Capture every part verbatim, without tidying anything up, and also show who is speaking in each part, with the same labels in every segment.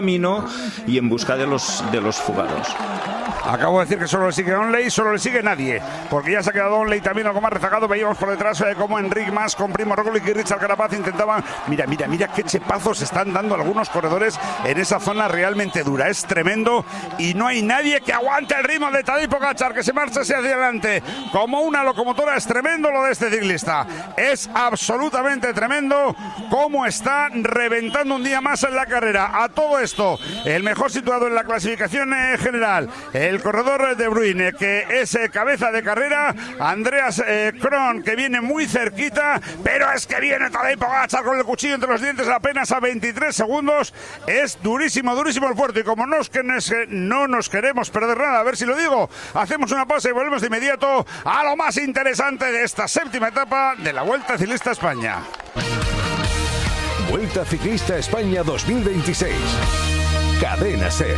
Speaker 1: camino y en busca de los, de los fugados.
Speaker 2: Acabo de decir que solo le sigue Onley, solo le sigue nadie, porque ya se ha quedado Onley también algo más rezagado. Veíamos por detrás eh, como Enric Mas con Primo Roglic y Richard Carapaz intentaban. Mira, mira, mira qué chepazos están dando algunos corredores en esa zona realmente dura. Es tremendo y no hay nadie que aguante el ritmo de Tadej Pogačar, que se marcha hacia adelante como una locomotora. Es tremendo lo de este ciclista. Es absolutamente tremendo cómo está reventando un día más en la carrera. A todo esto, el mejor situado en la clasificación eh, general, el corredor de Bruyne, que es eh, cabeza de carrera, Andreas eh, Kron, que viene muy cerquita, pero es que viene Tadej Pogačar con el cuchillo entre los dientes apenas a veintitrés segundos. Es durísimo, durísimo el puerto, y como no, es que no nos queremos perder nada, a ver si lo digo, hacemos una pausa y volvemos de inmediato a lo más interesante de esta séptima etapa de la Vuelta Ciclista a España.
Speaker 3: Vuelta Ciclista a España dos mil veintiséis. Cadena SER.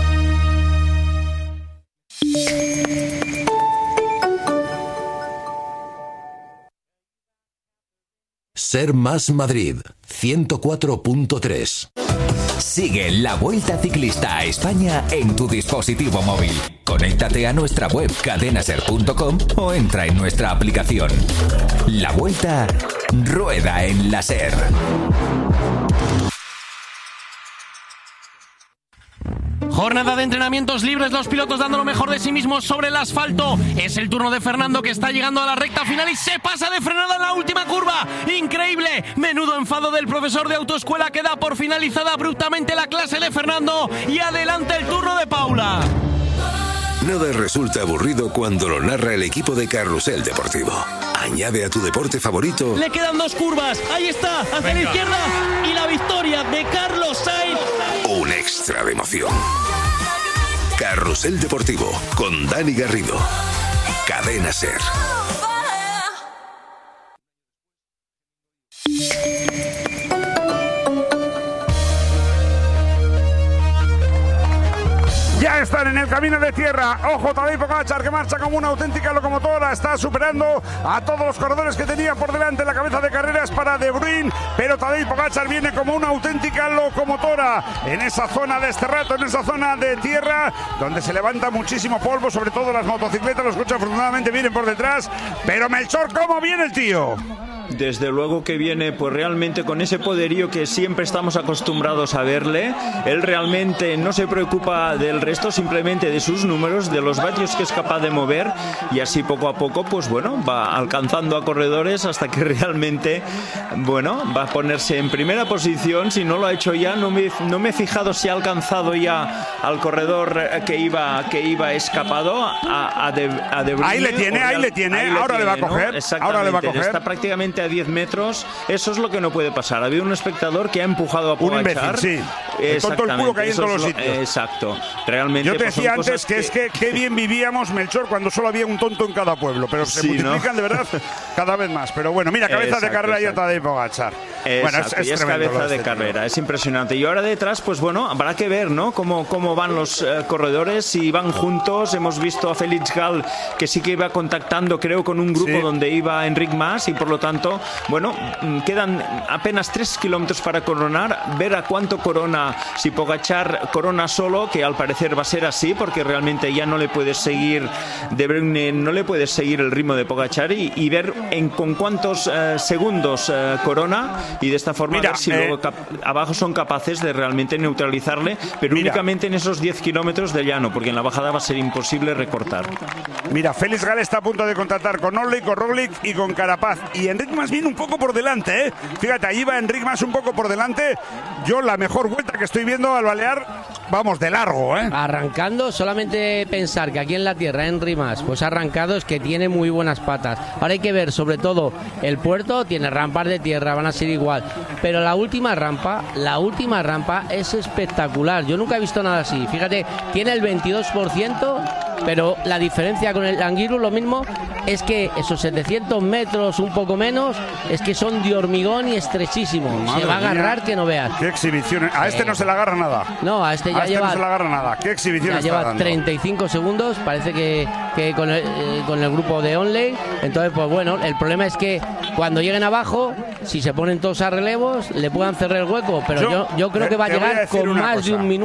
Speaker 4: Ser Más Madrid, ciento cuatro punto tres. Sigue la Vuelta Ciclista a España en tu dispositivo móvil. Conéctate a nuestra web cadenaser punto com o entra en nuestra aplicación. La Vuelta rueda en la SER.
Speaker 5: Jornada de entrenamientos libres, los pilotos dando lo mejor de sí mismos sobre el asfalto. Es el turno de Fernando, que está llegando a la recta final y se pasa de frenada en la última curva. ¡Increíble! Menudo enfado del profesor de autoescuela, que da por finalizada abruptamente la clase de Fernando. Y adelante el turno de Paula.
Speaker 3: Nada resulta aburrido cuando lo narra el equipo de Carrusel Deportivo. Añade a tu deporte favorito.
Speaker 5: Le quedan dos curvas. Ahí está, hacia Venga. la izquierda. Y la victoria de Carlos Sainz.
Speaker 3: Un extra de emoción. Carrusel Deportivo con Dani Garrido. Cadena SER.
Speaker 2: Ya están en el camino de tierra. Ojo, Tadej Pogačar, que marcha como una auténtica locomotora. Está superando a todos los corredores que tenía por delante. La cabeza de carreras para De Bruyne, pero Tadej Pogačar viene como una auténtica locomotora en esa zona de este rato, en esa zona de tierra, donde se levanta muchísimo polvo, sobre todo las motocicletas. Los coches afortunadamente vienen por detrás, pero Melchor, ¿cómo viene el tío?
Speaker 1: Desde luego que viene pues realmente con ese poderío que siempre estamos acostumbrados a verle. Él realmente no se preocupa del resto, simplemente de sus números, de los vatios que es capaz de mover, y así poco a poco pues bueno, va alcanzando a corredores hasta que realmente bueno, va a ponerse en primera posición. Si no lo ha hecho ya, no me, no me he fijado si ha alcanzado ya al corredor que iba, que iba escapado a, a de, a de Bruyne.
Speaker 2: Ahí le tiene, ahí le tiene, ahí ahora le, tiene, le va a coger, ¿no? Ahora le va a coger.
Speaker 1: Está prácticamente a diez metros. Eso es lo que no puede pasar. Ha habido un espectador que ha empujado a Pogačar.
Speaker 2: Un imbécil, sí. El tonto el culo que hay en todos los sitios.
Speaker 1: Exacto. Realmente,
Speaker 2: yo te decía
Speaker 1: pues,
Speaker 2: antes que, que es que qué bien vivíamos, Melchor, cuando solo había un tonto en cada pueblo, pero se sí, multiplican, ¿no? De verdad cada vez más. Pero bueno, mira, cabeza exacto, de carrera y Tadej Pogačar.
Speaker 1: Bueno, es, es, y es cabeza de carrera, es impresionante. Y ahora detrás, pues bueno, habrá que ver, ¿no? Cómo, cómo van los eh, corredores, si van juntos. Hemos visto a Félix Gall, que sí que iba contactando, creo, con un grupo sí. donde iba Enric Mas, y por lo tanto, bueno, quedan apenas tres kilómetros para coronar. Ver a cuánto corona, si Pogačar corona solo, que al parecer va a ser así, porque realmente ya no le puedes seguir de Bruyne, no le puedes seguir el ritmo de Pogačar, y, y ver en con cuántos eh, segundos eh, corona, y de esta forma Mira, ver si eh, luego cap- abajo son capaces de realmente neutralizarle, pero Mira. únicamente en esos diez kilómetros de llano, porque en la bajada va a ser imposible recortar.
Speaker 2: Mira, Félix Gall está a punto de contactar con Onley, con Roglic y con Carapaz, y Enric Mas viene un poco por delante, ¿eh? Fíjate, ahí va Enric Mas un poco por delante. Yo la mejor vuelta que estoy viendo al Balear, vamos, de largo, ¿eh?
Speaker 6: Arrancando, solamente pensar que aquí en la tierra Enric Mas, pues ha arrancado, es que tiene muy buenas patas. Ahora hay que ver, sobre todo, el puerto tiene rampas de tierra, van a ser igual, pero la última rampa, la última rampa es espectacular. Yo nunca he visto nada así. Fíjate, tiene el veintidós por ciento pero la diferencia con el Anguirus, lo mismo, es que esos setecientos metros, un poco menos, es que son de hormigón y estrechísimo.
Speaker 2: Madre
Speaker 6: se va a agarrar
Speaker 2: mía,
Speaker 6: que no veas.
Speaker 2: Qué exhibiciones. A este
Speaker 6: Eh,
Speaker 2: no se le agarra nada.
Speaker 6: No, a este ya
Speaker 2: a este
Speaker 6: lleva,
Speaker 2: no se le agarra nada. Qué exhibición
Speaker 6: ya
Speaker 2: está
Speaker 6: lleva
Speaker 2: dando.
Speaker 6: treinta y cinco segundos, parece que, que con, el, eh, con el grupo de Onley. Entonces, pues bueno, el problema es que cuando lleguen abajo, si se ponen todos a relevos, le puedan cerrar el hueco, pero
Speaker 2: Yo-
Speaker 6: yo, yo creo
Speaker 2: te-
Speaker 6: que va a
Speaker 2: te voy a
Speaker 6: llegar
Speaker 2: decir
Speaker 6: con
Speaker 2: una
Speaker 6: más de
Speaker 2: cosa.
Speaker 6: un minuto.